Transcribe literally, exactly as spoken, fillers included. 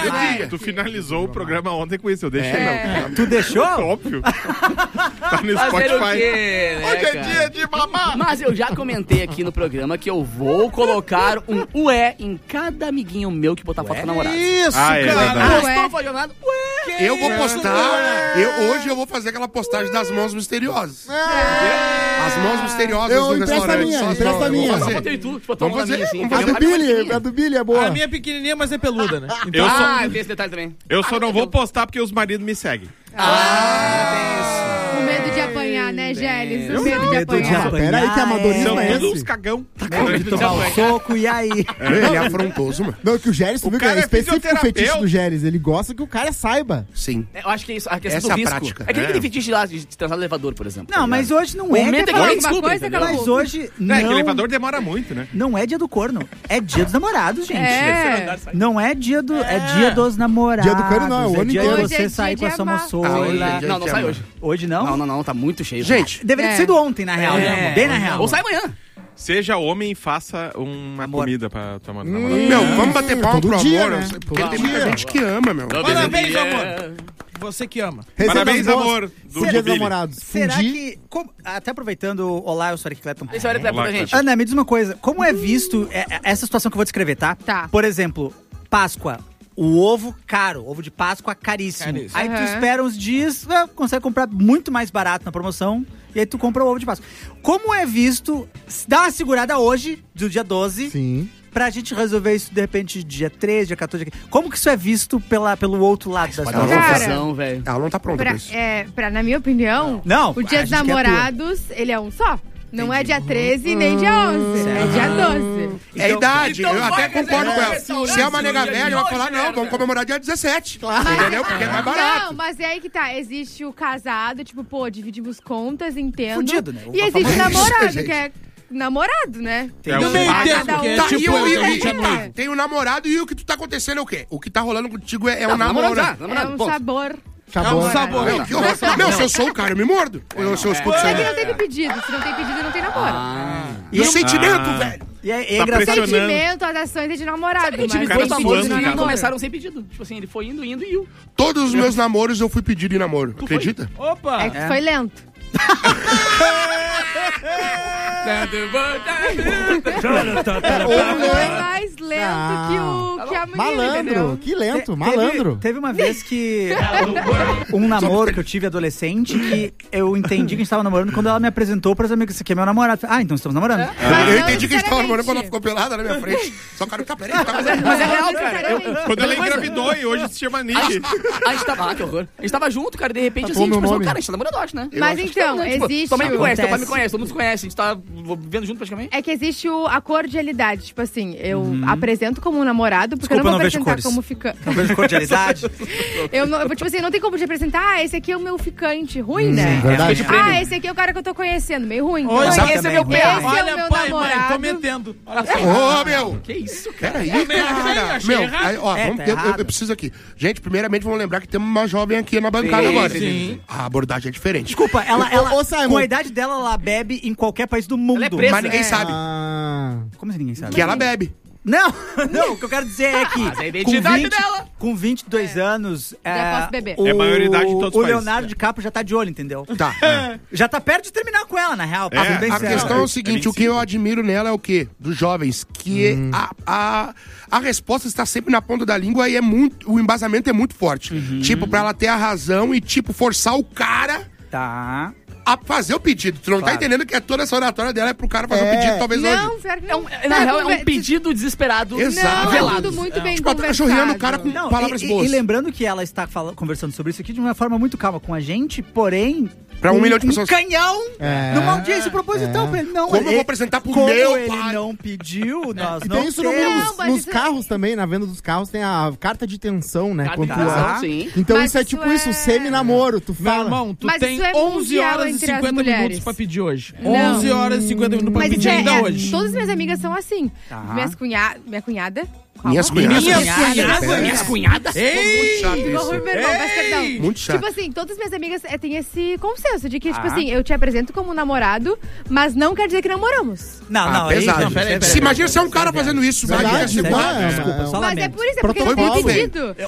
é. Tu finalizou o programa ontem com isso, eu deixei É. não. Tu deixou? Óbvio. Tá no Fazer o Spotify. quê, né, Hoje é cara? dia de mamar. Mas eu já comentei aqui no programa que eu vou colocar um ué em cada amiguinho meu que botar foto com namorado. Isso, Ah, é cara. verdade. Ah, Ué. estou apaixonado? Ué. Eu vou postar. Eu, hoje eu vou fazer aquela postagem das mãos misteriosas. As mãos misteriosas Eu do empresto a restaurante. minha, só as empresta mãos, a eu vou minha. Eu fazer. botei tudo, tipo, Vamos uma fazer, minha, assim. vamos A fazer. do Billy, a do Billy é boa. A minha é pequenininha, mas é peluda, né? Então, Eu só, Ah, tem esse detalhe também. eu só não vou postar porque os maridos me seguem. O medo de apanhar, né, Gélis? O medo de Medo de apanhar. apanhar. Pera aí, que amadorismo São é todos uns esse? cagão. De tomar um soco, e aí? Ele é afrontoso, mano. Não, que o Gélis, tu O viu que é cara é específico o fisioterapeuta. fetiche do Gélis. Ele gosta que o cara saiba. Sim. Eu acho que é isso, a questão Essa do é a risco. prática. É que nem É. aquele fetiche lá de transar no elevador, por exemplo. Não, tá mas ligado? hoje não O é momento dia é que do- alguém alguma desculpa, coisa, entendeu? acabou. Mas hoje Não, é que o não, elevador demora muito, né? não é dia do corno. É dia dos namorados, gente. É. Não é dia do... É dia dos namorados. Dia do corno não, é o ano dia inteiro. de Hoje é você dia sair de com a sua amar. moçoila. Ah, hoje é dia Não, não de sai amar. hoje. Hoje não? Não, não, não, tá muito cheio. Gente, Deveria ter É. sido ontem, na real. É. Bem na real. Ou sai amanhã. Seja homem e faça uma Amor. comida pra tua namorada. meu, vamos bater palma todo pro dia, amor. né? Porque Todo tem muita dia. gente que ama, meu. Parabéns, É. amor. Você que ama. Receitas Parabéns, boas amor, do pro dia dos Billy. namorados. Será Fundi. que... como- até aproveitando... Olá, eu sou o Eric Clapton. Esse é o Eric Clapton da gente. Ana, me diz uma coisa. Como é visto é- é- essa situação que eu vou descrever, tá? Tá. Por exemplo, Páscoa. O ovo caro. Ovo de Páscoa caríssimo. Caríssimo. Aí tu Aham. espera uns dias, ah, consegue comprar muito mais barato na promoção. E aí tu compra o ovo de Páscoa. Como é visto... Dá uma segurada hoje, do dia doze... Sim. Pra gente resolver isso, de repente, dia treze, dia quatorze... dia quinze. Como que isso é visto pela, pelo outro lado da Pode dar uma situação? Cara, confusão, velho. Ela não tá pronta Pra, pra isso. é, pra, na minha opinião, Não, o dia a dos gente quer namorados, ele é um só. Não é dia treze nem dia onze. É dia doze. É idade, então eu vai até concordo fazer com ela. restaurante Se é uma nega no dia velha, de vai hoje, falar, não, merda. vamos comemorar dia dezessete. Entendeu? Porque é mais barato. Não, mas é aí que tá. Existe o casado, tipo, pô, dividimos contas, entendo. Fudido, né? E A existe o famosa- namorado, gente. que é namorado, né? É Eu o meio pai. termo, Cada porque um- é Tá, tipo e, o- eu, e- que a gente e- é noivo. tem o namorado e o que tu tá acontecendo é o quê? O que tá rolando contigo é, é Não, um namoro. namorado já, É namorado, um ponto. sabor. Sabor. É um sabor. Meu, que horror. Meu, se eu sou o cara, eu me mordo. Ou se eu escuto É que isso não teve pedido. Se não tem pedido, não tem namoro. Ah. E o sentimento, Ah. velho. E é, é Tá engraçado. pressionando. Sentimento, as ações é de namorado. Sabe que a gente mas viveu tem esse pedido, namoro suando, não é que cara. namoro. começaram sem pedido. Tipo assim, ele foi indo, indo e iu. Todos os meus namoros eu fui pedido em namoro. Acredita? Opa! É que foi lento. Foi mais lento que, o, que a menina, Malandro, entendeu? que lento, Te- malandro. Teve, teve uma vez que um namoro que eu tive adolescente que eu entendi que a gente tava namorando quando ela me apresentou para as amigas. Esse aqui é meu namorado. Ah, então estamos namorando. Mas Eu não entendi que a gente tava namorando necessariamente. quando ela ficou pelada na minha frente. Só o cara tá, peraí, tá Mas é, mas é real, cara. Eu, Necessariamente. Quando ela Coisa- engravidou e hoje se chama a, Nick. gente, a gente tava. Ah, que horror. A gente tava junto, cara, e de repente Tá assim, bom, a gente meu pensou, nome. cara, a gente tá namorando, eu acho, né? Mas acho que então, tá, né? Tipo, existe tua mãe me o- conhece, teu pai me Acontece. conhece, todo mundo se conhece, a gente tá vivendo junto praticamente. É que existe o, a cordialidade. Tipo assim, eu apresento como um namorado, porque Desculpa, eu eu não vou não vejo apresentar cores. como ficante. Não vejo cordialidade. Eu não, eu, tipo assim, não tem como te apresentar, ah, esse aqui é o meu ficante. Ruim, né? verdade. Ah, esse aqui é o cara que eu tô conhecendo. Meio ruim. Oi, Então, esse é meu esse pai. é o Olha, meu pai, mãe, namorado. tô metendo. Olha só. Ô, meu. Que isso, cara? Peraí, achei, cara. achei Meu, errado. aí, ó, É, vamos- tá eu, eu- errado. eu preciso aqui. Gente, primeiramente vamos lembrar que temos uma jovem aqui na bancada Sim, agora. sim. A abordagem é diferente. Desculpa, ela, ela Ô, ô, Simon. com a idade dela, ela bebe em qualquer país do mundo. Ela é presa. Mas ninguém É. sabe Ah, Como assim ninguém sabe? que ela bebe. Não, não, o que eu quero dizer é que Mas é a com, identidade vinte, dela. com vinte e dois anos... Já posso beber. O, É maioridade em todos os O países. Leonardo DiCaprio já tá de olho, entendeu? Tá. Já tá perto de terminar com ela, na real. pra É, ser bem A sério. questão é o É seguinte, vinte e o que eu admiro nela é o quê? Dos jovens, que a, a, a resposta está sempre na ponta da língua e é muito, o embasamento é muito forte. Tipo, pra ela ter a razão e, tipo, forçar o cara Tá. a fazer o pedido. Tu não Claro. tá entendendo que é toda essa oratória dela é pro cara fazer o É. pedido, talvez hoje. Não, pior que É um, não. é, na Tá real, é conver- um pedido desesperado. Exato. Não, é velado. tudo muito bem Tipo, ela tá conversado. cachorreando o cara com Não, palavras e, e- boas. e lembrando que ela está fala- conversando sobre isso aqui de uma forma muito calma com a gente, porém... Pra um milhão de um pessoas. canhão É, numa audiência proposital é. pra ele. Não, Como eu ele- vou apresentar pro como meu ele pai? não pediu, nós E não tem isso no temos. mundo, Não, mas nos isso é- carros também, na venda dos carros, tem a carta de tensão, né? Carta de quando tu- tensão, Ah, sim. Então Mas isso é isso tipo é- isso, semi-namoro, tu Meu fala. irmão, tu Mas tem isso é onze mundial horas e entre as cinquenta mulheres. minutos pra pedir hoje. Não. onze horas e cinquenta minutos pra Mas pedir isso é, ainda é, hoje. todas as minhas amigas são assim. Tá. Minhas cunha... Minha cunhada. Calma. Minhas cunhadas. Minhas cunhadas. cunhadas. Minhas cunhadas? Ei! Chato Ficou ruim, isso. meu irmão, peço perdão. Muito chato. Tipo assim, todas as minhas amigas é, têm esse consenso de que, tipo Ah. assim, eu te apresento como namorado, mas não quer dizer que namoramos. Não, Ah, não, aí- pesado. não, peraí, peraí, Se peraí, imagina se é um peraí, cara peraí. fazendo isso, velho. Verdade, Ia ser né? uma- É uma- Desculpa, só Mas é lamento. por isso, é porque não Protocolo, tem velho. pedido.